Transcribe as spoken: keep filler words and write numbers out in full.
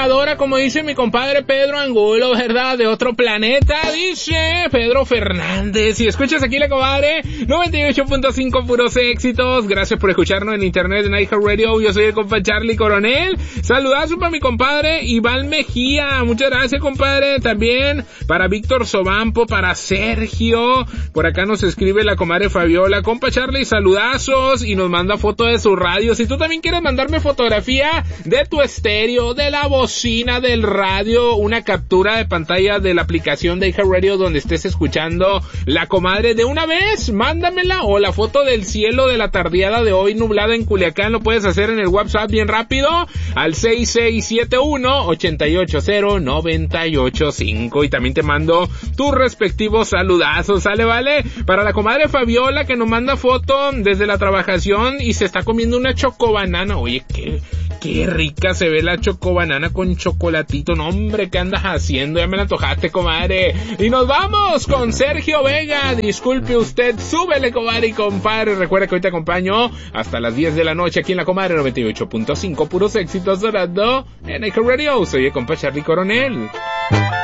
voladora, como dice mi compadre Pedro Angulo, ¿verdad? De otro planeta, dice Pedro Fernández. Y escuchas aquí la comadre, noventa y ocho punto cinco puros éxitos. Gracias por escucharnos en internet, en iHeartRadio. Yo soy el compa Charlie Coronel. Saludazo para mi compadre Iván Mejía. Muchas gracias, compadre. También para Víctor Sobampo, para Sergio. Por acá nos escribe la comadre Fabiola. Compa Charlie, saludazos. Y nos manda foto de su radio. Si tú también quieres mandarme fotografía de tu estéreo, de la bocina, del radio, una captura de pantalla de la aplicación de iHeartRadio donde estés escuchando la comadre, de una vez, mándamela. O la foto del cielo de la tardeada de hoy nublada en Culiacán, lo puedes hacer en el WhatsApp bien rápido al seis seis siete uno, ocho ocho cero, nueve ocho cinco. Y también te mando tus respectivos saludazos, ¿sale? Vale, para la comadre Fabiola, que nos manda foto desde la trabajación y se está comiendo una chocobanana. Oye, qué, qué rica se ve la chocobanana con chocolatito. No, hombre, ¿qué andas haciendo? Ya me la antojaste, comadre. Y nos vamos con Sergio Vega. Disculpe usted, súbele, comadre y compadre. Recuerda que hoy te acompaño hasta las diez de la noche aquí en la comadre noventa y ocho punto cinco, puros éxitos dorado en iHeartRadio. Soy el compa Charlie Coronel.